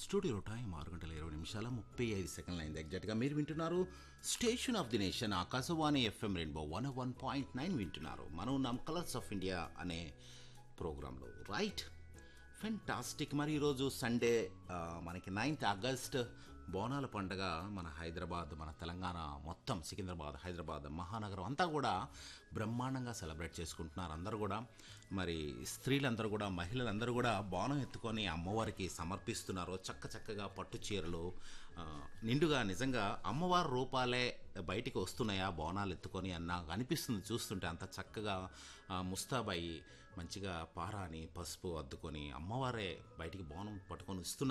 Studio time 6 గంటల 20 నిమిషాల 35 అయింది ఎగ్జాక్ట్గా. మీరు వింటున్నారు station of the nation Akashvani FM rainbow 101.9 వింటున్నారు. మనం ఉన్నాం కలర్స్ ఆఫ్ ఇండియా అనే ప్రోగ్రాంలో. Right, fantastic. మరి ఈరోజు సండే, మనకి 9th ఆగస్ట్ బోనాల పండగ మన హైదరాబాద్, మన తెలంగాణ మొత్తం, సికింద్రాబాద్, హైదరాబాద్ మహానగరం అంతా కూడా బ్రహ్మాండంగా సెలబ్రేట్ చేసుకుంటున్నారు. అందరూ కూడా, మరి స్త్రీలందరూ కూడా, మహిళలందరూ కూడా బోనం ఎత్తుకొని అమ్మవారికి సమర్పిస్తున్నారు. చక్కగా పట్టు చీరలు నిండుగా. నిజంగా అమ్మవారి రూపాలే బయటికి వస్తున్నాయా బోనాలు ఎత్తుకొని అని నాకు అనిపిస్తుంది చూస్తుంటే. అంత చక్కగా ముస్తాబాయి మంచిగా పారాని పసుపు అద్దుకొని అమ్మవారే బయటికి బోనం పట్టుకొని వస్తున్నారు.